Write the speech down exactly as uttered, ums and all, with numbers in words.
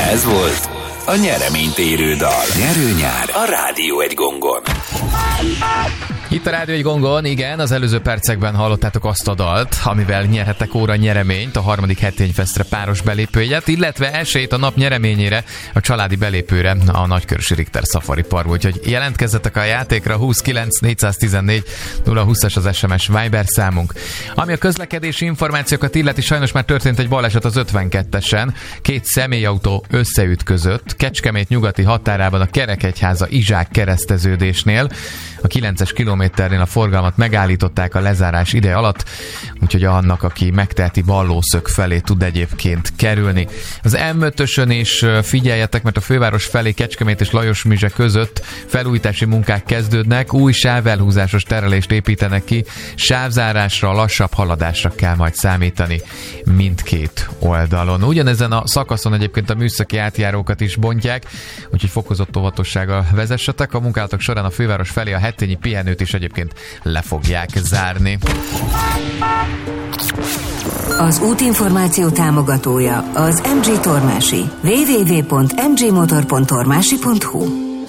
Ez volt a nyereménytérő dal. Nyerő nyár a Rádió egy gongon. Itt a Rádió egy gongon, igen, az előző percekben hallottátok azt a dalt, amivel nyerhettek óra nyereményt, a harmadik Hetényfestre páros belépőjegyet, illetve esélyt a nap nyereményére, a családi belépőre a Nagykörösi Richter Safari Parkba. Úgyhogy jelentkezzetek a játékra, huszonkilenc négyszáztizennégy nulla húszas az es em es Viber számunk. Ami a közlekedési információkat illeti, sajnos már történt egy baleset az ötvenkettesen, két személyautó összeütközött, Kecskemét nyugati határában a Kerekegyháza Izsák kereszteződésnél, a kilences kilométernél a forgalmat megállították a lezárás ideje alatt, úgyhogy annak, aki megteheti, Ballószög felé tud egyébként kerülni. Az em ötösön is figyeljetek, mert a főváros felé Kecskemét és Lajosmizse között felújítási munkák kezdődnek, új sávelhúzásos terelést építenek ki, sávzárásra, lassabb haladásra kell majd számítani mindkét oldalon. Ugyanezen a szakaszon egyébként a műszaki átjárókat is bontják, úgyhogy fokozott óvatossággal vezessetek. A munkálatok során a főváros felé a hetényi pihenőt is egyébként le fogják zárni. Az útinformáció támogatója az em gé Tormási. double-u double-u double-u pont em gé motor pont tormási pont hu